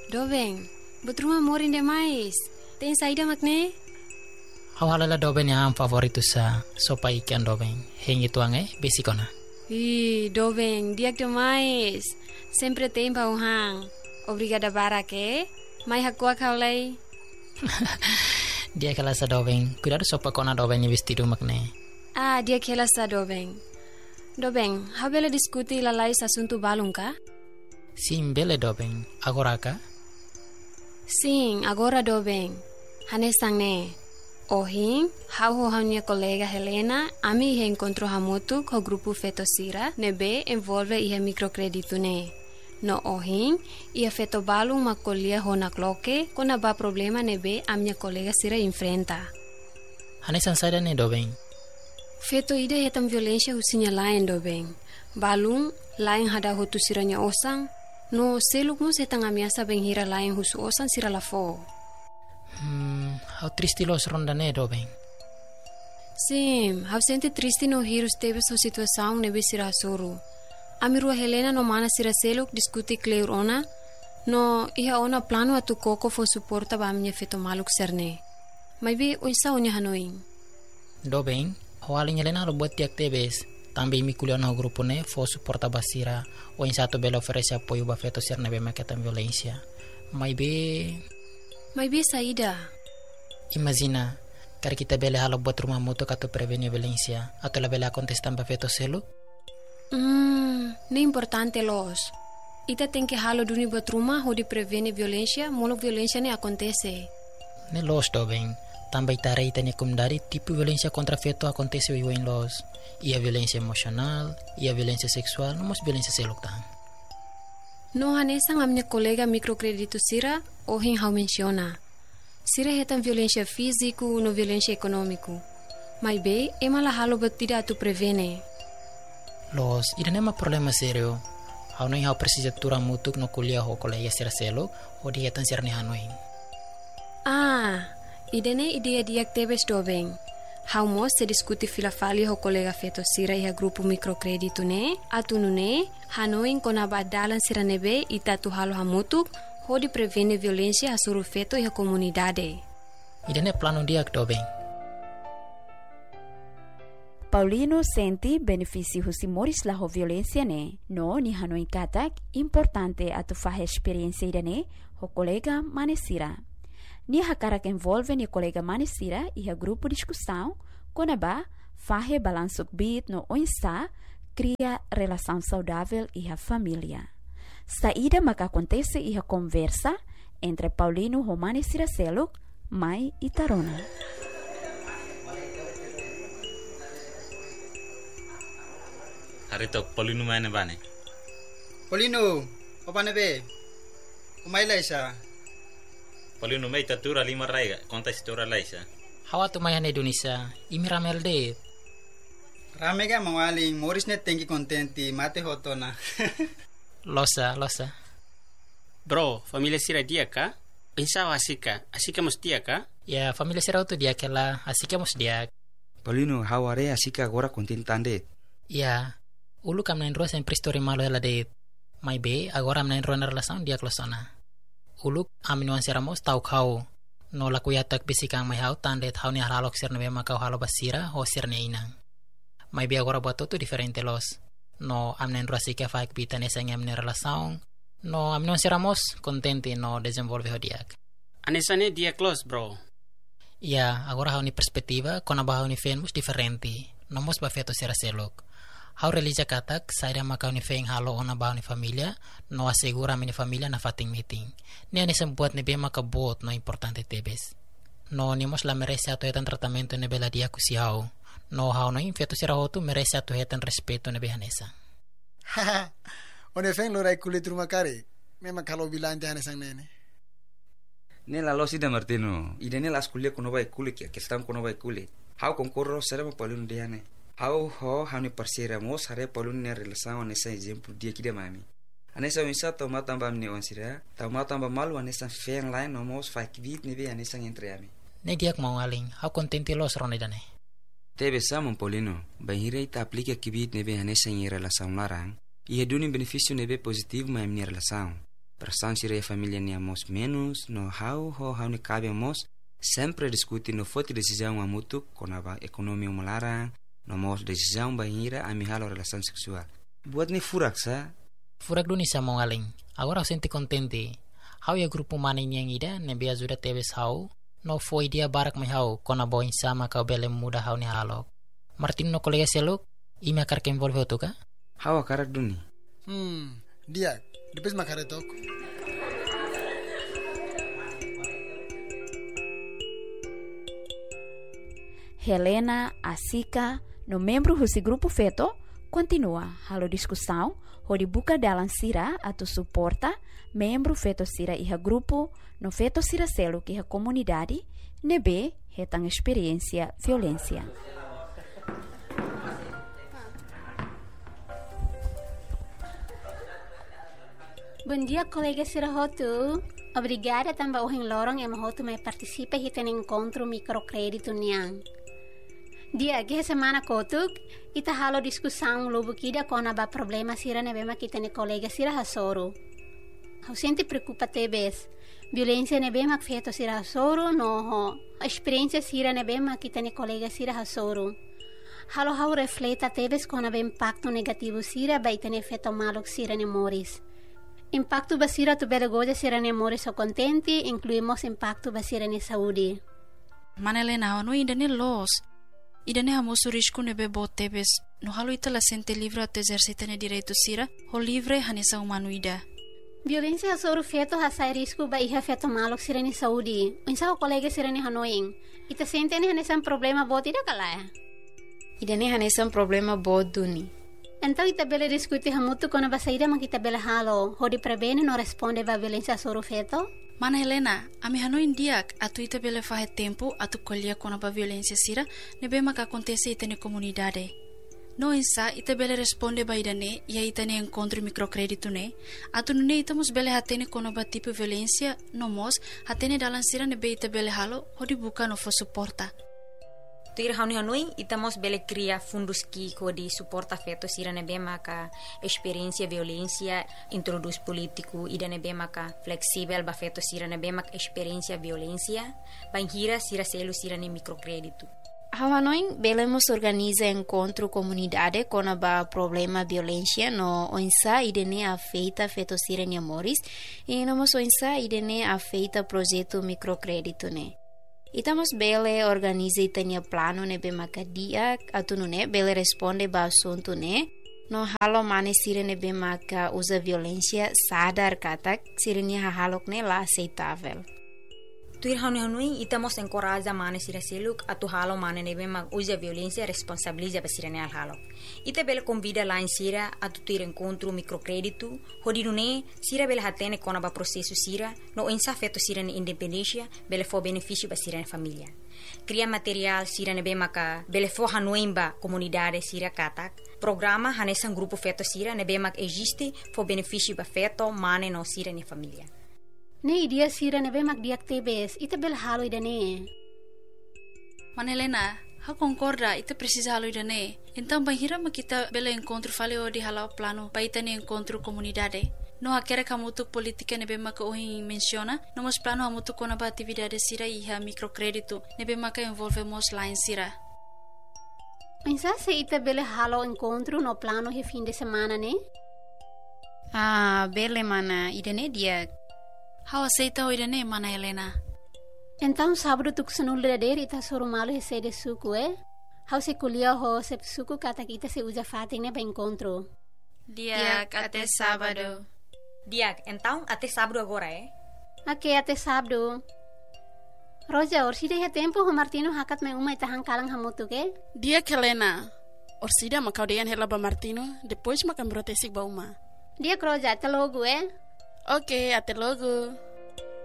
Dobeng, betruma morin demais. Tem saída makne? Hawalala Dobeng yang favoritu sa sopa ikan Dobeng. Hengi tuange besikona. Dobeng, diak demais. Sempre tem pauhang. Obrigada barake. Mai hakua kaulay. Dia kala sa Dobeng. Cuidado sopa kona Dobeng ni vestido makne. Dia kela sa Dobeng. Dobeng, habela diskuti lalai asunto balong ka? Sim, bele Dobeng. Agora ka? Sim, agora Dobeng. Hanesang ne. Ohin, hau minha colega Helena, ami encontrou hamutu com o grupo Fetosira, nebe envolve ia microcredito ne. No ohin, ia feto balong makolia hona cloque, quando ba problema nebe a minha colega Sira enfrenta. Hanesang sada ne Dobeng. Feto ida hetam violência husinya lain Dobeng. Balong, lain hada hutu siranya osang, no seluk mo setang amiasa benghira lain husu osang sira lafo. How triste los ronda ne Dobeng. Sim, how sente triste no hirus teve sua situação nebe sira soro. Amirua Helena no mana sira seluk diskuti kleur ona, no iha ona plano atu koko fo suporta ba minha feto maluk serne. Mai be oisa onya hanoin. Dobeng, hawalin Helena lo buat tiak tebes. Tambi mi kuliah no grupo ne fo suporta basira o in satu bela oferece apoio ba feto ser nebe maketan violência. Mai be saída. Imagina, kar kita bela halo buat rumah moto kato prevenir violência, atau la bela contestan ba feto selo? Não importante los. Ita tem que halo duni buat rumah ho di prevenir violência, molok violência ne acontece. Ne los Dobeng. Também tarei tanya kumdari tipo violência contra feto acontece o em los. Ia violência emocional, ia violência sexual, não mas violência selok tang. No hanesang a minha colega microcredito Sira, ohin hau menciona. Sira hetan violência físico no violência econômico. Mas be, ema la halo batida tu prevene. Los, ida nema problema serio. Hau não hau precisa tura mutuk no kuliah ho colega Sira selo, o di hetan sirne hanoin. Idene ideia diak tebes Dobeng. Hau mo se diskuti filafali ho colega feto Sira iha grupo microcredito ne, atunu ne, hanoin kona badalan sira nebe ita tu halo hamutuk, ho di prevene violência hasuru feto iha comunidade. Idene plano diak Dobeng. Paulino senti benefício husimores la ho violência ne, no ni hanoin katak importante atu fahe experiência idane ho colega manesira. Ni hakarak envolve ni colega manesira e a grupo discussão, quando fahe balansuk bit no oinsa, cria relação saudável e a família. Saída maka acontece e a conversa entre Paulino e manesira seluk, mai e tarona. Harito Paulino maine bane. Paulino, apa nebe? Umay laisa. Paulino mai tatura lima raiga, konta istora laisa. Hawa tu mayan Indonesia, imi ramel de. Rame ka mawaling, Morris net tengi contenti, mate hotona. Losa. Bro, familia Sira dia ka? Pensawa asika mos dia ka? Ya, familia Sira tu dia kela, asika mos dia. Paulino, haware asika agora contentande. Ya, ulu kam nain ruas sempre story malo ela de. Mai be, agora am nain ruas na relação dia klosona. Uluk aminuan siramos tau kau no la kuyatak bisikang may hau tandet hau ni halalok sir nebe makau halo basira ho sir ne inang. May be agora buat tu diferente los. No amnen ruasika faik bitan esang amne relação. No aminuan siramos contente no desenvolve ho diak. Anesane dia close bro. Ya, agora hau ni perspektiva kona ba hau ni fenmus diferente. No mos ba feto sira selok. Hau relija katak, saira makau ni feng halo ona bau ni familia, no asegura mini familia na fating meeting. Ni ani sembuat ni bema ka bot no importante tebes. No ni mos la merece ato hetan tratamento ni bela dia kusi hau. No hau no infeto sira hotu merece ato hetan respeto ni behanesa. Haha, one feng lo rai kulit rumah kari. Memang kalau bilang jangan sang nene. Nela lo sida Martino, ida nela askulia kono bai kulit ya, kestam kono bai kulit. Hau konkorro serema Paulino diane. Hau hani parsira mos hare Paulino ne relação nessa exemplo dia que mami. Anessa unsa toma tamba mne onsira, toma tamba malu anessa fen line no mos fak vit ne be anessa entre ami. Ne diak mau aling, hau contente los ronedane. Tebe samon Paulino, bahire ita aplica kibit ne be anessa em relação larang, e redune benefício ne be positivo ma mne relação. Pressão sira família nia mos menos no how ni cabe mos sempre discutir no foto decisão a mutu konaba ekonomi melarang no mos decisão bahira ami halo relação seksual. Buat ni furak sa. Furak duni sa mongaling. Agora senti contente. How ya grupo maning yang ida nebe ajuda tebes how no foi dia barak mai how kona boin sama ka bele muda how ni halo. Martin no kolega seluk ime akar ke involve tu ka? How akarak duni. Dia depois makaretok. Helena, Asika, no membro desse grupo feto, continua a discussão, onde buka dalam sira atau suporta membro feto sira iha grupo, no feto sira selo que iha comunidade, nebe hetang experiência violência. Bom dia, colega Sira Hotu. Obrigada também ao Lorong e Hotu me participa e tem encontro microcrédito niang. Dia que semana kotuk ita halo discussão lobo kida kona ba problema sira nebema kita ne colega sira hasoro. Hau sente preocupa tebes. Violência nebema feito sira hasoro no experiência sira nebema kita ne colega sira hasoro. Halo hau refleta tebes kona ba impacto negativo sira ba ita ne feto malo sira ne moris. Impacto basira tu belagoja sira ne moris o contenti incluímos impacto basira ne saúde. Manelena no ainda ne los. Idane hamosu risco nebe botebes no halo itala sente livre a exercita ne direito sira ho livre hanesa humanuida. Violência hasoro feto hasai risco ba iha feto malo sira ne saúde. Insa o colega sira ne hanoing. Ita sente ne hanesa problema botida kala. Idane hanesa problema boduni. Então ita bele discutir hamutu kona basaida makita bele halo ho di prebene no responde ba violência hasoro feto. Mana Helena, ami hano indiak atu ita bele fahe tempo atu kolia kona ba violência sira nebe maka acontece ita ne comunidade. No insa ita bele responde ba idane ia ita ne encontro microcrédito ne atu nune ita mos bele hatene kona ba tipo violência no mos hatene dalan sira nebe ita bele halo hodi buka no fo suporta. Tuir hanoi itamos bele cria fundos que de suporta feto sira nebe maka experiência violência introduz político ida nebe maka flexível ba feto sira nebe maka experiência violência banhira sira selo sira ne microcrédito. Hanoi belemos organiza encontro comunidade com a problema violência no onsa idene afeita feto sira ne moris e nomos onsa idene afeita projeto microcrédito ne. Itamos bele organiza itania plano nebe makadia atu ne bele responde ba assunto ne no halo mane sire nebe maka usa violência sadar katak sire ni halok ne la aceitável. Tuir hanoi itamos encoraja mane sira seluk atu halo mane nebe mak usa violência responsabiliza ba sire ne al halo. Ita bele convida lá em sira atu tuir encontro microcrédito hodinune sira bele hatene kona ba processo sira no insa feto sira ne independência bele fo benefício ba sira ne família. Cria material sira nebe maka bele fo hanoi ba comunidade sira katak. Programa hanesan grupo feto sira nebe mak existe fo benefício ba feto mane no sira ne família. Ne idia sira nebe mak diak tebes ita bele halo idane. Manelena, ha concorda ita precisa halo idane. Então banhira makita bele encontro faleo di halau plano pa ita ne encontro comunidade. No hakere kamutu politika nebe maka ohin menciona, nomos plano hamutu kona ba atividade sira iha microcrédito nebe maka envolvemos lá em sira. Pensa se ita bele halo encontro no plano he fim de semana ne? Ah, bele mana idane dia. How aceita o idane mana Helena? Então sábado tu kusanul dader ita soro malo he sede suku How se kulia ho se suku kata kita se usa fating ne ba encontro. Diak até sábado. Diak, então até sábado agora Ok, até sábado. Roja, orsida he tempo ho Martino hakat me uma itahang kalang hamutu ke? Diak Helena. Orsida makau deyan hela ba Martino, depois makan brotesik ba uma. Diak Roja, até logo Ok, até logo.